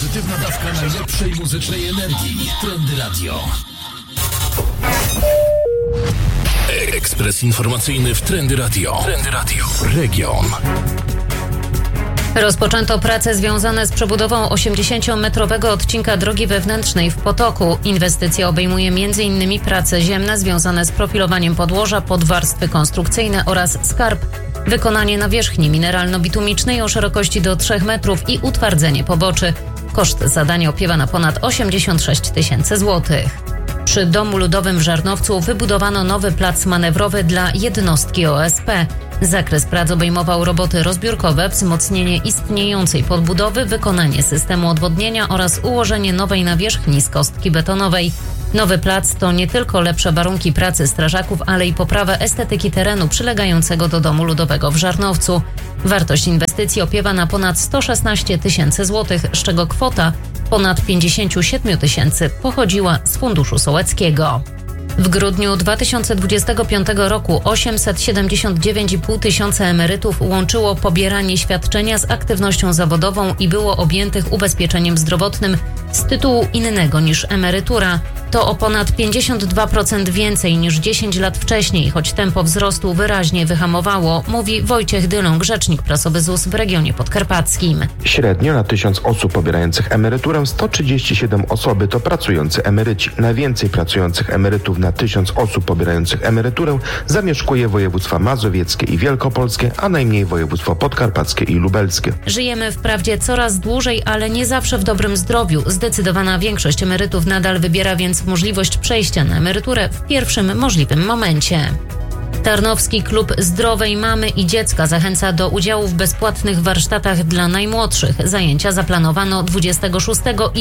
Pozytywna dawka najlepszej muzycznej energii. Trendy Radio. Ekspres informacyjny w Trendy Radio. Trendy Radio. Region. Rozpoczęto prace związane z przebudową 80-metrowego odcinka drogi wewnętrznej w Potoku. Inwestycja obejmuje m.in. prace ziemne związane z profilowaniem podłoża, podwarstwy konstrukcyjne oraz skarb, wykonanie nawierzchni mineralno-bitumicznej o szerokości do 3 metrów i utwardzenie poboczy. Koszt zadania opiewa na ponad 86 000 złotych. Przy Domu Ludowym w Żarnowcu wybudowano nowy plac manewrowy dla jednostki OSP. Zakres prac obejmował roboty rozbiórkowe, wzmocnienie istniejącej podbudowy, wykonanie systemu odwodnienia oraz ułożenie nowej nawierzchni z kostki betonowej. Nowy plac to nie tylko lepsze warunki pracy strażaków, ale i poprawę estetyki terenu przylegającego do Domu Ludowego w Żarnowcu. Wartość inwestycji opiewa na ponad 116 000 złotych, z czego kwota ponad 57 000 pochodziła z Funduszu Sołeckiego. W grudniu 2025 roku 879,5 tysiąca emerytów łączyło pobieranie świadczenia z aktywnością zawodową i było objętych ubezpieczeniem zdrowotnym z tytułu innego niż emerytura. To o ponad 52% więcej niż 10 lat wcześniej, choć tempo wzrostu wyraźnie wyhamowało, mówi Wojciech Dyląg, rzecznik prasowy ZUS w regionie podkarpackim. Średnio na 1000 osób pobierających emeryturę 137 osoby to pracujący emeryci. Najwięcej pracujących emerytów na 1000 osób pobierających emeryturę zamieszkuje województwa mazowieckie i wielkopolskie, a najmniej województwo podkarpackie i lubelskie. Żyjemy wprawdzie coraz dłużej, ale nie zawsze w dobrym zdrowiu. Zdecydowana większość emerytów nadal wybiera więc możliwość przejścia na emeryturę w pierwszym możliwym momencie. Tarnowski Klub Zdrowej Mamy i Dziecka zachęca do udziału w bezpłatnych warsztatach dla najmłodszych. Zajęcia zaplanowano 26 i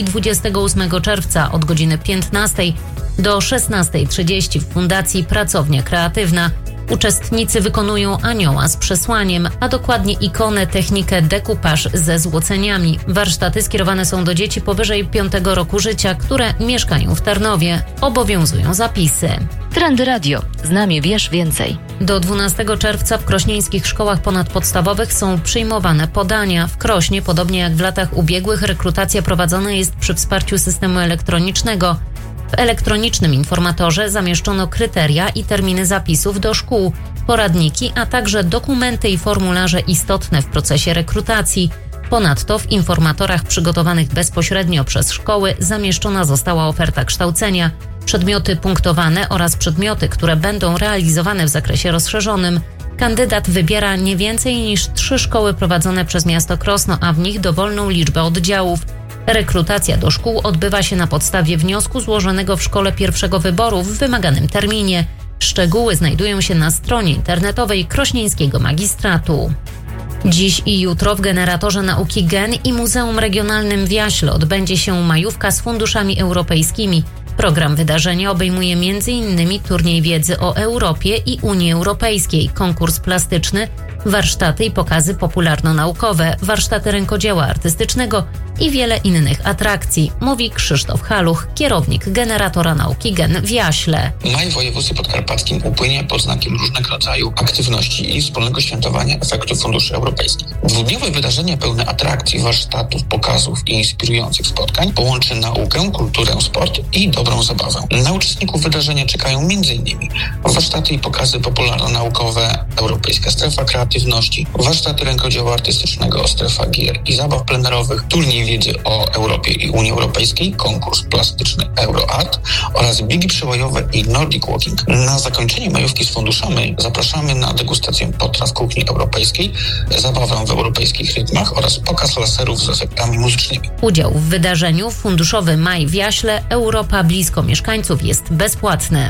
28 czerwca od godziny 15 do 16:30 w Fundacji Pracownia Kreatywna. Uczestnicy wykonują anioła z przesłaniem, a dokładnie ikonę, technikę dekupaż ze złoceniami. Warsztaty skierowane są do dzieci powyżej 5 roku życia, które mieszkają w Tarnowie. Obowiązują zapisy. Trendy Radio. Z nami wiesz więcej. Do 12 czerwca w krośnieńskich szkołach ponadpodstawowych są przyjmowane podania. W Krośnie, podobnie jak w latach ubiegłych, rekrutacja prowadzona jest przy wsparciu systemu elektronicznego. W elektronicznym informatorze zamieszczono kryteria i terminy zapisów do szkół, poradniki, a także dokumenty i formularze istotne w procesie rekrutacji. Ponadto w informatorach przygotowanych bezpośrednio przez szkoły zamieszczona została oferta kształcenia, przedmioty punktowane oraz przedmioty, które będą realizowane w zakresie rozszerzonym. Kandydat wybiera nie więcej niż 3 szkoły prowadzone przez miasto Krosno, a w nich dowolną liczbę oddziałów. Rekrutacja do szkół odbywa się na podstawie wniosku złożonego w szkole pierwszego wyboru w wymaganym terminie. Szczegóły znajdują się na stronie internetowej Krośnieńskiego Magistratu. Dziś i jutro w Generatorze Nauki GEN i Muzeum Regionalnym w Jaśle odbędzie się majówka z funduszami europejskimi. Program wydarzenia obejmuje m.in. turniej wiedzy o Europie i Unii Europejskiej, konkurs plastyczny, warsztaty i pokazy popularno-naukowe, warsztaty rękodzieła artystycznego i wiele innych atrakcji, mówi Krzysztof Haluch, kierownik Generatora Nauki GEN w Jaśle. Maj w województwie podkarpackim upłynie pod znakiem różnego rodzaju aktywności i wspólnego świętowania efektów funduszy europejskich. Dwudniowe wydarzenie pełne atrakcji, warsztatów, pokazów i inspirujących spotkań połączy naukę, kulturę, sport i dobrą zabawę. Na uczestników wydarzenia czekają m.in. warsztaty i pokazy popularno-naukowe, Europejska Strefa Kreatywności, warsztaty rękodzieła artystycznego, strefa gier i zabaw plenerowych, turniej wiedzy o Europie i Unii Europejskiej, konkurs plastyczny Euroart oraz biegi przełajowe i Nordic Walking. Na zakończenie majówki z funduszami zapraszamy na degustację potraw kuchni europejskiej, zabawę w europejskich rytmach oraz pokaz laserów z efektami muzycznymi. Udział w wydarzeniu Funduszowy Maj w Jaśle Europa blisko mieszkańców jest bezpłatny.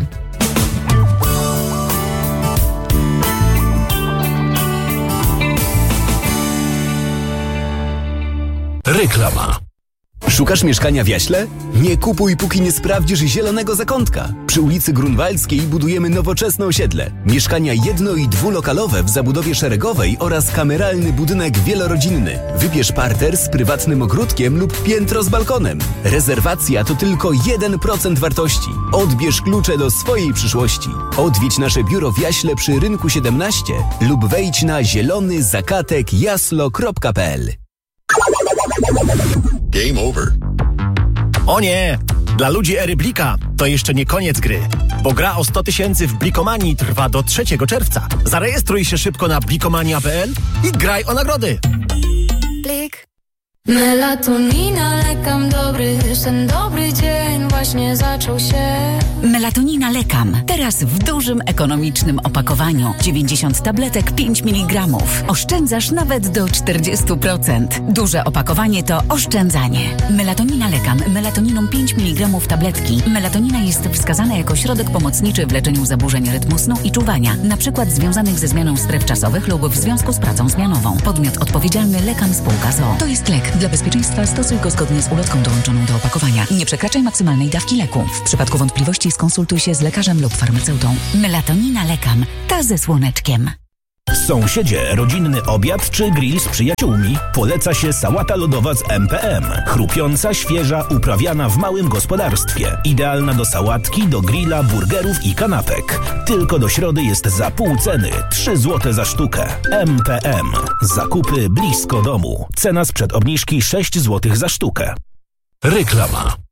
Reklama. Szukasz mieszkania w Jaśle? Nie kupuj, póki nie sprawdzisz zielonego zakątka. Przy ulicy Grunwaldzkiej budujemy nowoczesne osiedle. Mieszkania jedno- i dwulokalowe w zabudowie szeregowej oraz kameralny budynek wielorodzinny. Wybierz parter z prywatnym ogródkiem lub piętro z balkonem. Rezerwacja to tylko 1% wartości. Odbierz klucze do swojej przyszłości. Odwiedź nasze biuro w Jaśle przy Rynku 17 lub wejdź na zielonyzakatek jaslo.pl. game over. O nie! Dla ludzi ery Blika to jeszcze nie koniec gry, bo gra o 100 000 w Blikomanii trwa do 3 czerwca. Zarejestruj się szybko na blikomania.pl i graj o nagrody. Blik. Melatonina, lekam dobry sen, dobry dzień właśnie zaczął się. Melatonina lekam. Teraz w dużym, ekonomicznym opakowaniu. 90 tabletek, 5 mg. Oszczędzasz nawet do 40%. Duże opakowanie to oszczędzanie. Melatonina lekam. Melatoniną 5 mg tabletki. Melatonina jest wskazana jako środek pomocniczy w leczeniu zaburzeń rytmu snu i czuwania, na przykład związanych ze zmianą stref czasowych lub w związku z pracą zmianową. Podmiot odpowiedzialny Lekam Spółka z o.o. To jest lek. Dla bezpieczeństwa stosuj go zgodnie z ulotką dołączoną do opakowania. Nie przekraczaj maksymalnej dawki leku. W przypadku wątpliwości skonsultuj się z lekarzem lub farmaceutą. Melatonina lekam. Ta ze słoneczkiem. Sąsiedzie, rodzinny obiad czy grill z przyjaciółmi? Poleca się sałata lodowa z MPM. Chrupiąca, świeża, uprawiana w małym gospodarstwie. Idealna do sałatki, do grilla, burgerów i kanapek. Tylko do środy jest za pół ceny. 3 zł za sztukę. MPM. Zakupy blisko domu. Cena sprzed obniżki 6 zł za sztukę. Reklama.